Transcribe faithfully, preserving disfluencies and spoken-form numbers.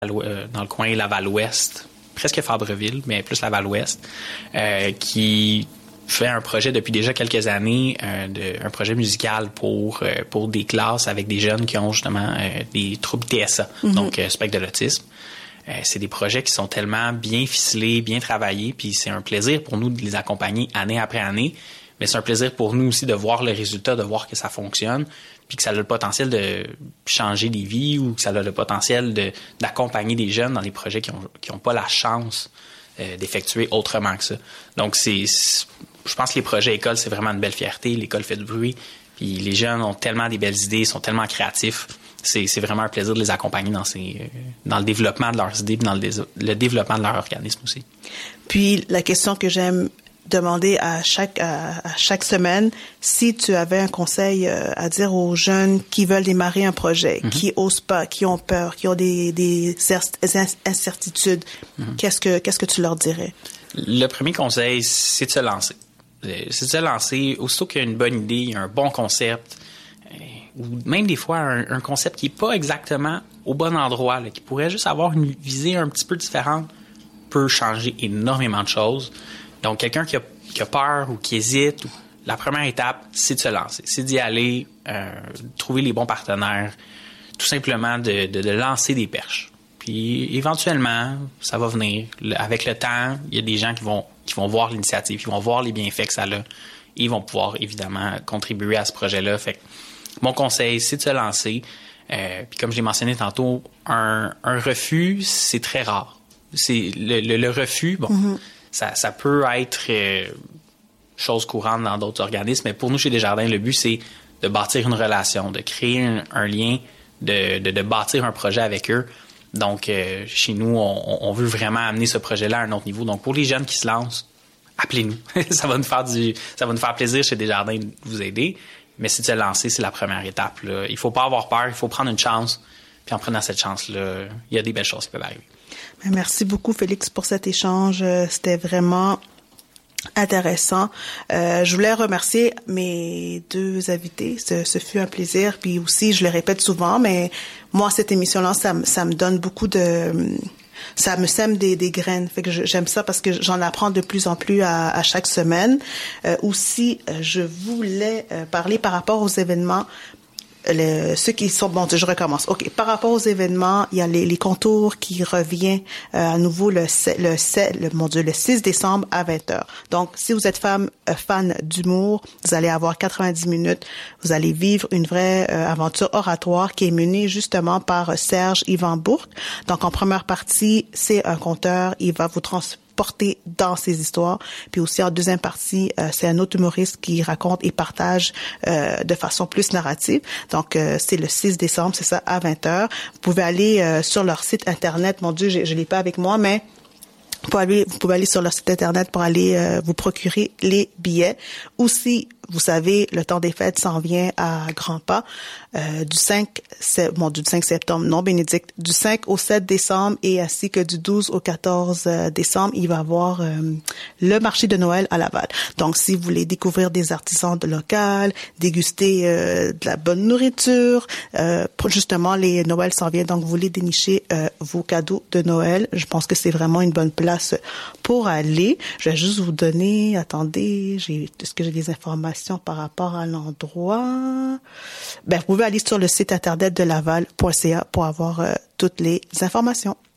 dans le coin Laval-Ouest, presque Fabreville, mais plus Laval-Ouest, euh, qui fait un projet depuis déjà quelques années, euh, de, un projet musical pour euh, pour des classes avec des jeunes qui ont justement euh, des troubles T S A, mm-hmm. donc euh, spectre de l'autisme. Euh, c'est des projets qui sont tellement bien ficelés, bien travaillés, puis c'est un plaisir pour nous de les accompagner année après année, mais c'est un plaisir pour nous aussi de voir le résultat, de voir que ça fonctionne, puis que ça a le potentiel de changer des vies ou que ça a le potentiel de d'accompagner des jeunes dans des projets qui ont qui ont pas la chance euh, d'effectuer autrement que ça. Donc c'est, c'est je pense que les projets écoles, c'est vraiment une belle fierté. L'école fait du bruit. Puis les jeunes ont tellement des belles idées, sont tellement créatifs. C'est, c'est vraiment un plaisir de les accompagner dans, ces, dans le développement de leurs idées, puis dans le, le développement de leur organisme aussi. Puis la question que j'aime demander à chaque à, à chaque semaine, si tu avais un conseil euh, à dire aux jeunes qui veulent démarrer un projet, mm-hmm. qui osent pas, qui ont peur, qui ont des, des incertitudes, mm-hmm. qu'est-ce que qu'est-ce que tu leur dirais? Le premier conseil, c'est de se lancer. C'est de se lancer. Aussitôt qu'il y a une bonne idée, un bon concept, ou même des fois un, un concept qui n'est pas exactement au bon endroit, là, qui pourrait juste avoir une visée un petit peu différente, peut changer énormément de choses. Donc, quelqu'un qui a, qui a peur ou qui hésite, la première étape, c'est de se lancer. C'est d'y aller, euh, trouver les bons partenaires, tout simplement de, de, de lancer des perches. Puis éventuellement, ça va venir. Avec le temps, il y a des gens qui vont qui vont voir l'initiative, qui vont voir les bienfaits que ça a. Et ils vont pouvoir évidemment contribuer à ce projet-là. Fait que mon conseil, c'est de se lancer. Euh, puis comme je l'ai mentionné tantôt, un, un refus, c'est très rare. C'est le, le, le refus, bon, mm-hmm. ça, ça peut être euh, chose courante dans d'autres organismes, mais pour nous, chez Desjardins, le but, c'est de bâtir une relation, de créer un, un lien, de, de, de bâtir un projet avec eux. Donc, euh, chez nous, on, on veut vraiment amener ce projet-là à un autre niveau. Donc, pour les jeunes qui se lancent, appelez-nous. ça va nous faire du, ça va nous faire plaisir chez Desjardins de vous aider. Mais c'est de se lancer, c'est la première étape, là. Il faut pas avoir peur, il faut prendre une chance. Puis en prenant cette chance-là, il y a des belles choses qui peuvent arriver. Merci beaucoup, Félix, pour cet échange. C'était vraiment intéressant. Euh, je voulais remercier mes deux invités. Ce, ce fut un plaisir. Puis aussi, je le répète souvent, mais moi, cette émission-là, ça, ça me donne beaucoup de... Ça me sème des, des graines. Fait que je, j'aime ça parce que j'en apprends de plus en plus à, à chaque semaine. Euh, aussi, je voulais parler par rapport aux événements. Le, ceux qui sont bon, je recommence. Ok, par rapport aux événements, il y a les, les contours qui revient euh, à nouveau le le le mon Dieu le six décembre à vingt heures. Donc, si vous êtes fan euh, fan d'humour, vous allez avoir quatre-vingt-dix minutes. Vous allez vivre une vraie euh, aventure oratoire qui est menée justement par Serge Yvan Bourque. Donc, en première partie, c'est un conteur. Il va vous transporter porté dans ces histoires. Puis aussi en deuxième partie, euh, c'est un autre humoriste qui raconte et partage euh, de façon plus narrative. Donc, euh, c'est le six décembre, c'est ça, à vingt heures. Vous pouvez aller euh, sur leur site Internet. Mon Dieu, je ne l'ai pas avec moi, mais vous pouvez aller, vous pouvez aller sur leur site Internet pour aller euh, vous procurer les billets. Aussi, vous savez, le temps des fêtes s'en vient à grands pas. Euh, du cinq, bon, du cinq septembre, non, Bénédicte, du cinq au sept décembre et ainsi que du douze au quatorze décembre, il va y avoir euh, le marché de Noël à Laval. Donc, si vous voulez découvrir des artisans de local, déguster euh, de la bonne nourriture, euh, justement, les Noëls s'en viennent, donc vous voulez dénicher euh, vos cadeaux de Noël, je pense que c'est vraiment une bonne place pour aller. Je vais juste vous donner, attendez, j'ai, est-ce que j'ai des informations par rapport à l'endroit? Ben, vous pouvez aller sur le site internet de laval point c a pour avoir euh, toutes les informations.